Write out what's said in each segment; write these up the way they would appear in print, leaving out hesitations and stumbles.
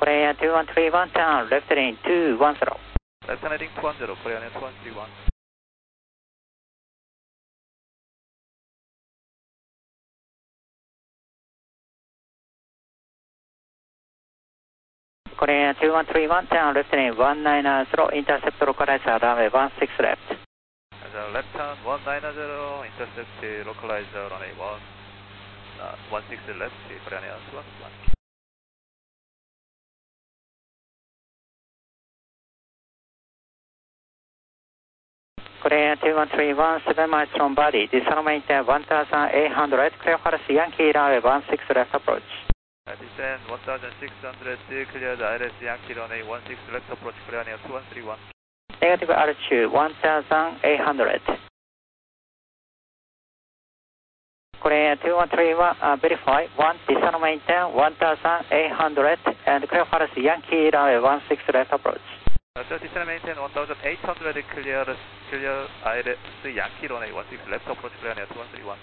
Korea 2131 turn, left heading 210. Left heading 210, Korea 2131. Korea 2131 turn, left heading 190, intercept localizer, runway 16 left. Left turn 190, intercept localizer, runway 16 left, Korea 2131. Korea 2131, 7 miles from body, descend maintain 1800, clear for Yankee runway 16 left approach. Descend 1600, clear the ILS Yankee runway 16 left approach, Korea 2131. Negative altitude 1800. Korea 2131, verify 1, descend maintain 1800, and clear for Yankee runway 16 left approach. Descend maintain 1800, clear ILS Yankee runway 16 left approach, Korea 2131.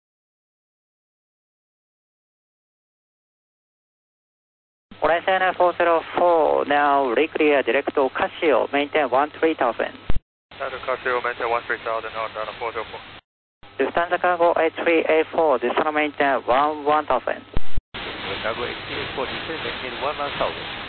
Horizon 404, now reclear direct to Casio, maintain 13,000. Casio, maintain 13,000, Horizon 404. Lufthansa Cargo 8384, descend maintain 11,000. Cargo 8384, descend maintain 11,000.